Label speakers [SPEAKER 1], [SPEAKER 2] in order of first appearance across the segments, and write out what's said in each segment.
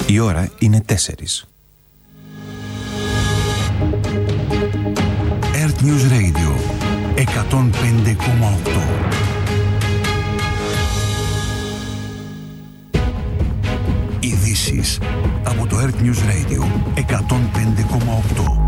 [SPEAKER 1] Η ώρα είναι 4.
[SPEAKER 2] Earth News Radio 105,8. Ειδήσεις από το Earth News Radio 105,8.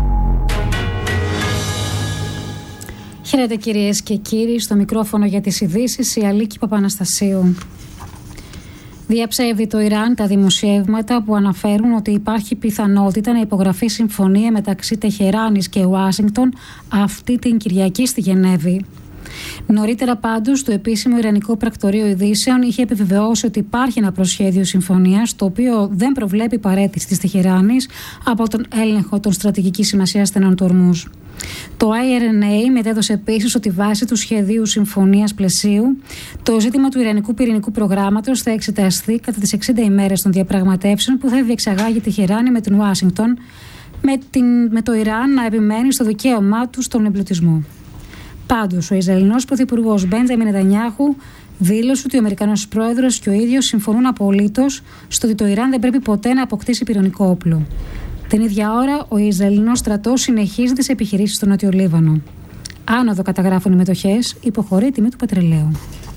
[SPEAKER 3] Χαίρετε κυρίες και κύριοι, στο μικρόφωνο για τις ειδήσεις η Αλίκη Παπαναστασίου. Διαψεύδει το Ιράν τα δημοσιεύματα που αναφέρουν ότι υπάρχει πιθανότητα να υπογραφεί συμφωνία μεταξύ Τεχεράνης και Ουάσιγκτον αυτή την Κυριακή στη Γενέβη. Νωρίτερα πάντως το επίσημο Ιρανικό Πρακτορείο Ειδήσεων είχε επιβεβαιώσει ότι υπάρχει ένα προσχέδιο συμφωνίας το οποίο δεν προβλέπει παραίτηση της Τεχεράνης από τον έλεγχο των στρατηγικής σημασίας στενών του Ορμούζ. Το IRNA μετέδωσε επίσης ότι βάσει του σχεδίου συμφωνίας πλαισίου το ζήτημα του Ιρανικού πυρηνικού προγράμματος θα εξεταστεί κατά τις 60 ημέρες των διαπραγματεύσεων που θα διεξαγάγει η Τεχεράνη με την Ουάσιγκτον, με το Ιράν να επιμένει στο δικαίωμά του στον εμπλουτισμό. Πάντως, ο Ισραηλινός Πρωθυπουργός Μπέντζαμιν Νετανιάχου δήλωσε ότι ο Αμερικανός Πρόεδρος και ο ίδιος συμφωνούν απολύτως στο ότι το Ιράν δεν πρέπει ποτέ να αποκτήσει πυρηνικό όπλο. Την ίδια ώρα, ο Ισραηλινός στρατός συνεχίζει τις επιχειρήσεις στο Νότιο Λίβανο. Άνοδο καταγράφουν οι μετοχές, υποχωρεί η τιμή του πετρελαίου.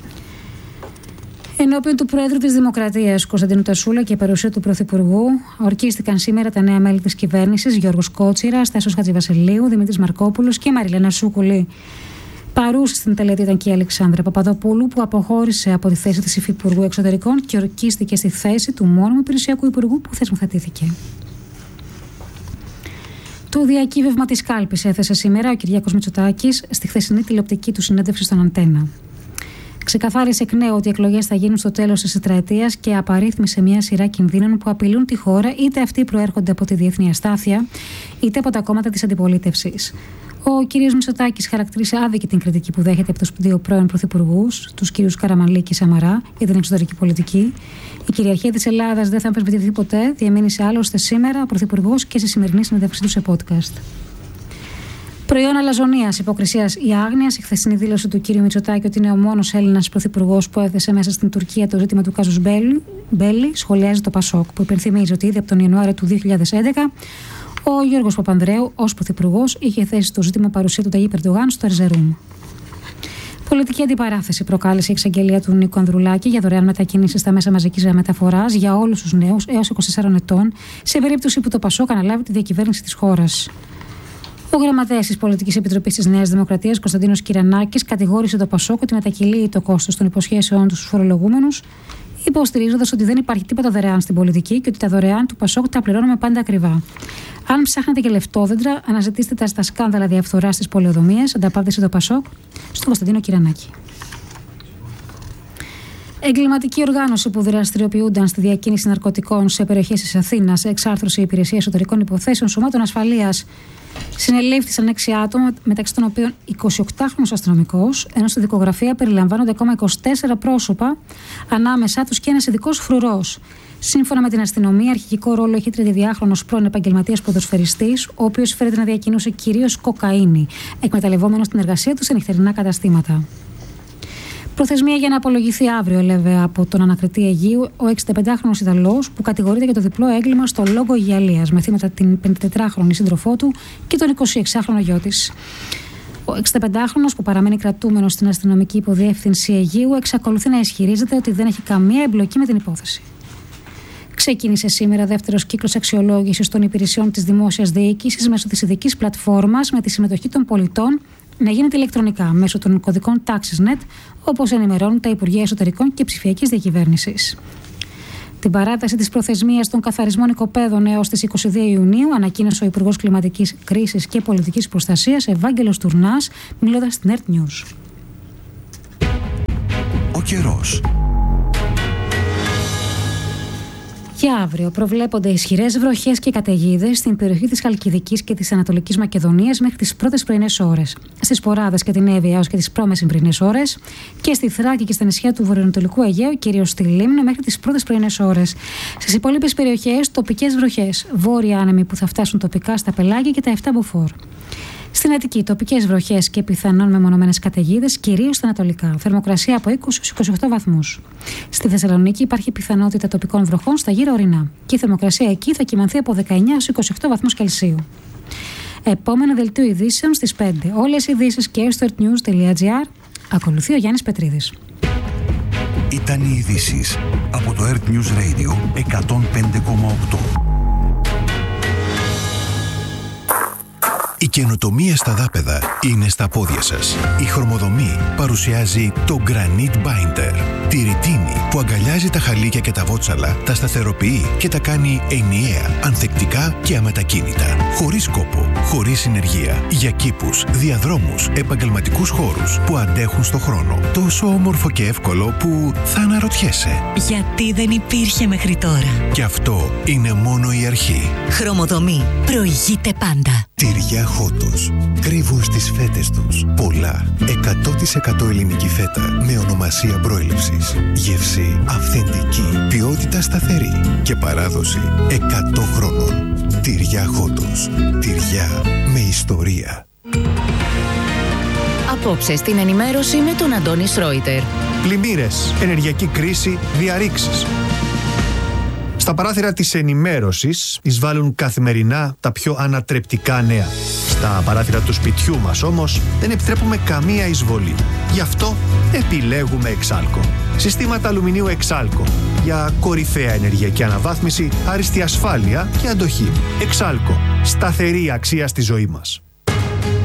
[SPEAKER 3] Ενώπιον του Πρόεδρου της Δημοκρατίας, Κωνσταντίνου Τασούλα, και παρουσία του Πρωθυπουργού, ορκίστηκαν σήμερα τα νέα μέλη της κυβέρνησης, Γιώργος Κότσιρας, Τάσος Χατζηβασιλείου, Δημήτρης Μαρκόπουλος και Μαριλένα Σούκουλη. Παρούσα στην τελετή ήταν και η Αλεξάνδρα Παπαδοπούλου, που αποχώρησε από τη θέση της Υφυπουργού Εξωτερικών και ορκίστηκε στη θέση του μόνιμου υπηρεσιακού υπουργού που θεσμοθετήθηκε. Το διακύβευμα της κάλπης έθεσε σήμερα ο Κυριάκος Μητσοτάκης στη χθεσινή τηλεοπτική του συνέντευξη στον Αντένα. Ξεκαθάρισε εκ νέου ότι οι εκλογές θα γίνουν στο τέλος της τετραετίας και απαρίθμησε μια σειρά κινδύνων που απειλούν τη χώρα, είτε αυτοί προέρχονται από τη διεθνή αστάθεια, είτε από τα κόμματα της αντιπολίτευσης. Ο κ. Μητσοτάκης χαρακτήρισε άδικη την κριτική που δέχεται από τους δύο πρώην πρωθυπουργούς, τους κ. Καραμανλή και Σαμαρά, για την εξωτερική πολιτική. Η κυριαρχία της Ελλάδας δεν θα αμφισβητηθεί ποτέ, διαμήνυσε άλλωστε σήμερα ο πρωθυπουργός και στη σημερινή συνέντευξή του σε podcast. Προϊόν αλαζονίας, υποκρισίας ή άγνοιας, η χθεσινή δήλωση του κ. Μητσοτάκη ότι είναι ο μόνος Έλληνας πρωθυπουργός που έθεσε μέσα στην Τουρκία το ζήτημα του κάζους Μπέλη, σχολιάζει το Πασόκ, που υπενθυμίζει ότι ήδη από τον Ιανουάριο του 2011 ο Γιώργος Παπανδρέου, ως πρωθυπουργός, είχε θέσει το ζήτημα παρουσία του Ταγίπ Ερντογάν στο Ερζερούμ. Πολιτική αντιπαράθεση προκάλεσε η εξαγγελία του Νίκου Ανδρουλάκη για δωρεάν μετακίνηση στα μέσα μαζικής μεταφοράς για όλους τους νέους έως 24 ετών, σε περίπτωση που το Πασόκ αναλάβει τη διακυβέρνηση της χώρας. Ο γραμματέας της Πολιτικής Επιτροπής της Νέας Δημοκρατίας, Κωνσταντίνος Κυρανάκης, κατηγόρησε το Πασόκ ότι μετακυλεί το κόστος των υποσχέσεών του στους φορολογούμενους, υποστηρίζοντας ότι δεν υπάρχει τίποτα δωρεάν στην πολιτική και ότι τα δωρεάν του Πασόκ τα πληρώνουμε πάντα ακριβά. Αν ψάχνετε και λεφτόδεντρα, αναζητήστε τα στα σκάνδαλα διαφθοράς στις πολεοδομίες, ανταπάντησε το Πασόκ στον Κωνσταντίνο Κυρανάκη. Εγκληματική οργάνωση που δραστηριοποιούνταν στη διακίνηση ναρκωτικών σε περιοχές της Αθήνας, εξάρθρωση υπηρεσία εσωτερικών υποθέσεων σωμάτων ασφαλείας, συνελήφθησαν 6 άτομα, μεταξύ των οποίων 28χρονος αστυνομικός, ενώ στη δικογραφία περιλαμβάνονται ακόμα 24 πρόσωπα, ανάμεσά τους και ένας ειδικός φρουρός. Σύμφωνα με την αστυνομία, αρχικό ρόλο έχει 32χρονος πρώην επαγγελματίας ποδοσφαιριστής, ο οποίος φέρεται να διακινούσε κυρίως κοκαίνη, εκμεταλλευόμενος την εργασία του σε νυχτερινά καταστήματα. Προθεσμία για να απολογηθεί αύριο, έλεγε από τον ανακριτή Αιγείου, ο 65χρονος Ιταλός που κατηγορείται για το διπλό έγκλημα στο λόγο Γυαλίας, με θύματα την 54χρονη σύντροφό του και τον 26χρονο γιο της. Ο 65χρονος, που παραμένει κρατούμενος στην αστυνομική υποδιεύθυνση Αιγείου, εξακολουθεί να ισχυρίζεται ότι δεν έχει καμία εμπλοκή με την υπόθεση. Ξεκίνησε σήμερα δεύτερος κύκλος αξιολόγησης των υπηρεσιών της δημόσιας διοίκησης μέσω της ειδικής πλατφόρμας με τη συμμετοχή των πολιτών να γίνεται ηλεκτρονικά μέσω των κωδικών TaxisNet, όπως ενημερώνουν τα Υπουργεία Εσωτερικών και Ψηφιακής Διακυβέρνησης. Την παράταση της προθεσμίας των καθαρισμών οικοπαίδων έως τις 22 Ιουνίου ανακοίνωσε ο Υπουργός Κλιματικής Κρίσης και Πολιτικής Προστασίας, Ευάγγελος Τουρνάς, μιλώντας στην Earth News.
[SPEAKER 2] Ο καιρός.
[SPEAKER 3] Για αύριο προβλέπονται ισχυρές βροχές και καταιγίδες στην περιοχή της Χαλκιδικής και της Ανατολικής Μακεδονίας μέχρι τις πρώτες πρωινές ώρες. Στις Ποράδες και την Εύβοια έως και τις προμεσημβρινές ώρες. Και στη Θράκη και στα νησιά του βορειοανατολικού Αιγαίου, κυρίως στη Λίμνο, μέχρι τις πρώτες πρωινές ώρες. Στις υπόλοιπες περιοχές τοπικές βροχές. Βόρεια άνεμοι που θα φτάσουν τοπικά στα Πελάγια και τα 7 μποφόρ. Στην Αττική, τοπικές βροχές και πιθανόν μεμονωμένες καταιγίδες, κυρίως στα ανατολικά. Θερμοκρασία από 20-28 βαθμούς. Στη Θεσσαλονίκη υπάρχει πιθανότητα τοπικών βροχών στα γύρω ορεινά. Και η θερμοκρασία εκεί θα κυμανθεί από 19-28 βαθμούς Κελσίου. Επόμενο δελτίο ειδήσεων στις 5. Όλες οι ειδήσεις και στο earthnews.gr. Ακολουθεί ο Γιάννης Πετρίδης.
[SPEAKER 2] Ήταν οι ειδήσεις από το Earth News Radio 105,8.
[SPEAKER 1] Η καινοτομία στα δάπεδα είναι στα πόδια σας. Η Χρωμοδομή παρουσιάζει το Granite Binder. Τη ρητίνη που αγκαλιάζει τα χαλίκια και τα βότσαλα, τα σταθεροποιεί και τα κάνει ενιαία, ανθεκτικά και αμετακίνητα. Χωρίς κόπο, χωρίς συνεργεία. Για κήπους, διαδρόμους, επαγγελματικούς χώρους που αντέχουν στο χρόνο. Τόσο όμορφο και εύκολο που θα αναρωτιέσαι.
[SPEAKER 4] Γιατί δεν υπήρχε μέχρι τώρα.
[SPEAKER 1] Και αυτό είναι μόνο η αρχή.
[SPEAKER 4] Χρωμοδομή. Προηγείται πάντα.
[SPEAKER 1] Τυριά Χότος. Κρύβουν στις φέτες τους πολλά. 100% ελληνική φέτα με ονομασία προέλευσης. Γεύση αυθεντική. Ποιότητα σταθερή. Και παράδοση 100 χρόνων. Τυριά Χότος. Τυριά με ιστορία.
[SPEAKER 5] Απόψε στην ενημέρωση με τον Αντώνη Σρόιτερ.
[SPEAKER 6] Πλημμύρες, ενεργειακή κρίση, διαρρήξεις. Στα παράθυρα της ενημέρωσης εισβάλλουν καθημερινά τα πιο ανατρεπτικά νέα. Στα παράθυρα του σπιτιού μας όμως δεν επιτρέπουμε καμία εισβολή. Γι' αυτό επιλέγουμε Εξάλκο. Συστήματα αλουμινίου Εξάλκο για κορυφαία ενεργειακή αναβάθμιση, άριστη ασφάλεια και αντοχή. Εξάλκο. Σταθερή αξία στη ζωή μας.